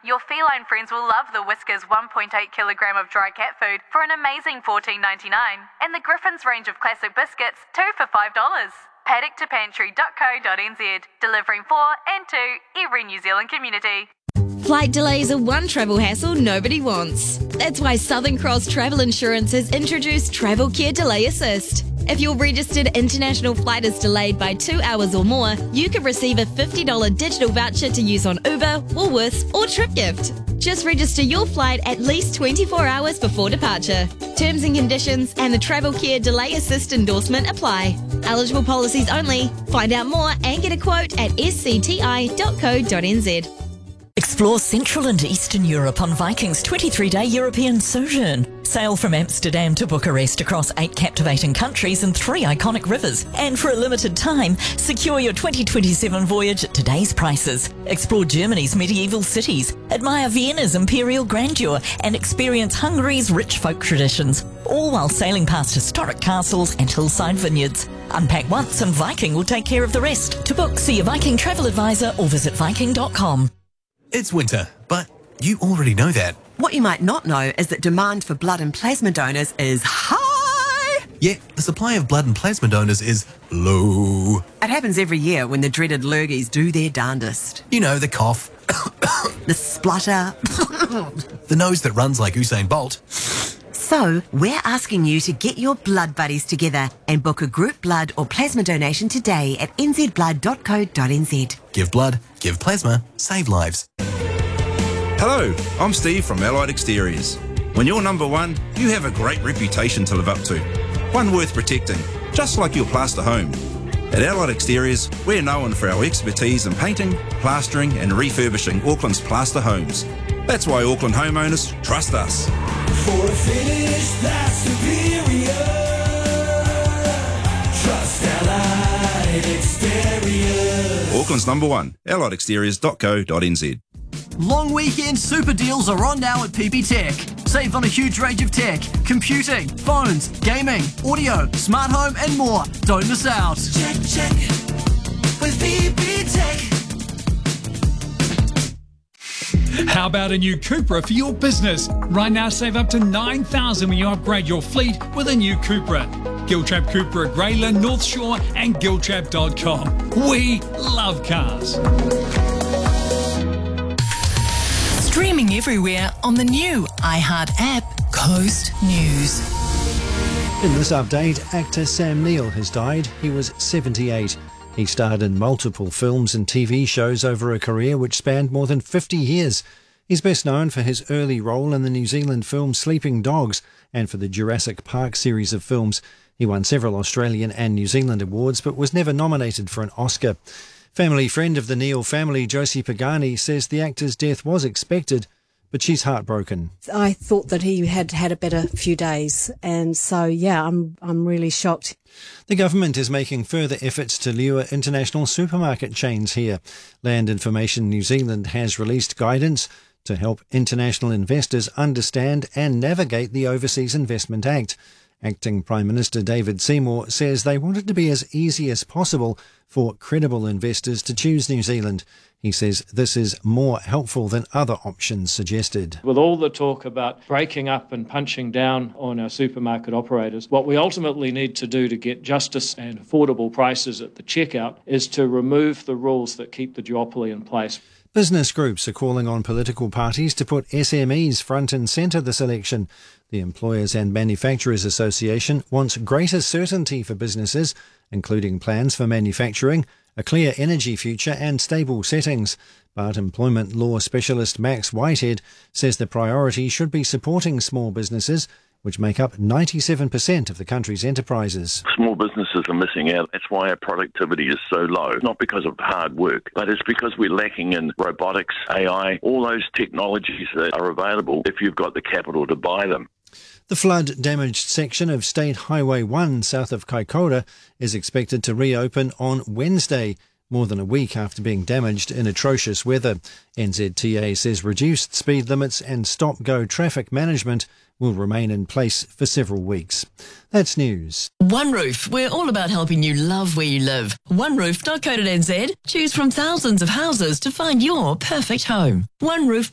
Your feline friends will love the Whiskas 1.8 kilogram of dry cat food for an amazing $14.99, and the Griffins range of classic biscuits, 2 for $5. paddock2pantry.co.nz, delivering for and to every New Zealand community. Flight delays are one travel hassle nobody wants. That's why Southern Cross Travel Insurance has introduced Travel Care Delay Assist. If your registered international flight is delayed by 2 hours or more, you can receive a $50 digital voucher to use on Uber, Woolworths or TripGift. Just register your flight at least 24 hours before departure. Terms and conditions and the Travel Care Delay Assist endorsement apply. Eligible policies only. Find out more and get a quote at scti.co.nz. Explore Central and Eastern Europe on Viking's 23-day European sojourn. Sail from Amsterdam to Bucharest across 8 captivating countries and 3 iconic rivers. And for a limited time, secure your 2027 voyage at today's prices. Explore Germany's medieval cities, admire Vienna's imperial grandeur, and experience Hungary's rich folk traditions, all while sailing past historic castles and hillside vineyards. Unpack once and Viking will take care of the rest. To book, see a Viking travel advisor or visit viking.com. It's winter, but you already know that. What you might not know is that demand for blood and plasma donors is high. Yet the supply of blood and plasma donors is low. It happens every year when the dreaded lurgies do their darndest. You know, the cough, The splutter. the nose that runs like Usain Bolt. So, we're asking you to get your blood buddies together and book a group blood or plasma donation today at nzblood.co.nz. Give blood, give plasma, save lives. Hello, I'm Steve from Allied Exteriors. When you're number one, you have a great reputation to live up to. One worth protecting, just like your plaster home. At Allied Exteriors, we're known for our expertise in painting, plastering and refurbishing Auckland's plaster homes. That's why Auckland homeowners trust us. For a finish that's superior, trust Allied Exteriors. Auckland's number one, alliedexteriors.co.nz. Long weekend super deals are on now at PB Tech. Save on a huge range of tech, computing, phones, gaming, audio, smart home and more. Don't miss out. Check, check, with PB Tech. How about a new Cupra for your business? Right now, save up to $9,000 when you upgrade your fleet with a new Cupra. Giltrap Cupra at Grayland, North Shore and giltrap.com. We love cars. Streaming everywhere on the new iHeart app, Coast News. In this update, actor Sam Neill has died. He was 78. He starred in multiple films and TV shows over a career which spanned more than 50 years. He's best known for his early role in the New Zealand film Sleeping Dogs and for the Jurassic Park series of films. He won several Australian and New Zealand awards but was never nominated for an Oscar. Family friend of the Neill family, Josie Pagani, says the actor's death was expected, but she's heartbroken. I thought that he had had a better few days, and so, yeah, I'm really shocked. The government is making further efforts to lure international supermarket chains here. Land Information New Zealand has released guidance to help international investors understand and navigate the Overseas Investment Act. Acting Prime Minister David Seymour says they want it to be as easy as possible for credible investors to choose New Zealand. He says this is more helpful than other options suggested. With all the talk about breaking up and punching down on our supermarket operators, what we ultimately need to do to get justice and affordable prices at the checkout is to remove the rules that keep the duopoly in place. Business groups are calling on political parties to put SMEs front and centre this election. The Employers and Manufacturers Association wants greater certainty for businesses, including plans for manufacturing, a clear energy future and stable settings. But employment law specialist Max Whitehead says the priority should be supporting small businesses, which make up 97% of the country's enterprises. Small businesses are missing out. That's why our productivity is so low. Not because of hard work, but it's because we're lacking in robotics, AI, all those technologies that are available if you've got the capital to buy them. The flood-damaged section of State Highway 1 south of Kaikoura is expected to reopen on Wednesday, more than a week after being damaged in atrocious weather. NZTA says reduced speed limits and stop-go traffic management will remain in place for several weeks. That's news. One Roof, we're all about helping you love where you live. OneRoof.co.nz. Choose from thousands of houses to find your perfect home. One Roof.